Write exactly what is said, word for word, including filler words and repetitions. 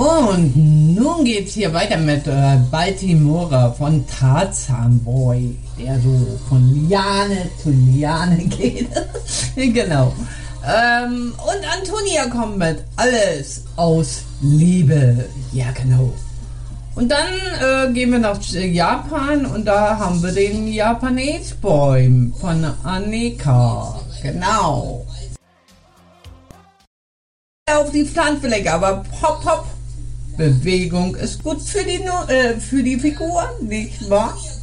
Und nun geht's hier weiter mit äh, Baltimora von Tarzan Boy, der so von Liane zu Liane geht. Genau. Ähm, und Antonia kommt mit Alles aus Liebe. Ja, genau. Und dann äh, gehen wir nach Japan und da haben wir den Japanese Boy von Annika. Genau. Auf die Pflanzenflecke, aber hopp, hopp. Bewegung ist gut für die, äh, für die Figur, nicht wahr?